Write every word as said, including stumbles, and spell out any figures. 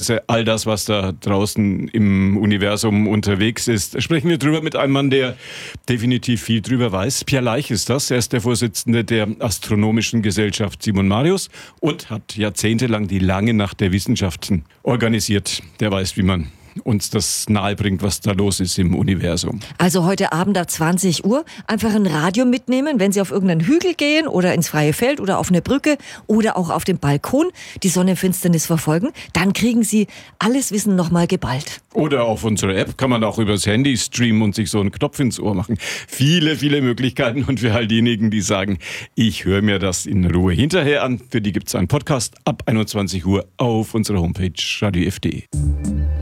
Ereignisse, all das, was da draußen im Universum unterwegs ist. Sprechen wir drüber mit einem Mann, der definitiv viel drüber weiß. Pierre Leich ist das. Er ist der Vorsitzende der Astronomischen Gesellschaft Simon Marius und hat jahrzehntelang die lange Nacht der Wissenschaften organisiert. Der weiß, wie man uns das nahebringt, was da los ist im Universum. Also heute Abend ab zwanzig Uhr einfach ein Radio mitnehmen, wenn Sie auf irgendeinen Hügel gehen oder ins freie Feld oder auf eine Brücke oder auch auf dem Balkon die Sonnenfinsternis verfolgen, dann kriegen Sie alles Wissen nochmal geballt. Oder auf unsere App kann man auch übers Handy streamen und sich so einen Knopf ins Ohr machen. Viele, viele Möglichkeiten und für all diejenigen, die sagen, ich höre mir das in Ruhe hinterher an, für die gibt es einen Podcast ab einundzwanzig Uhr auf unserer Homepage radio f punkt d e.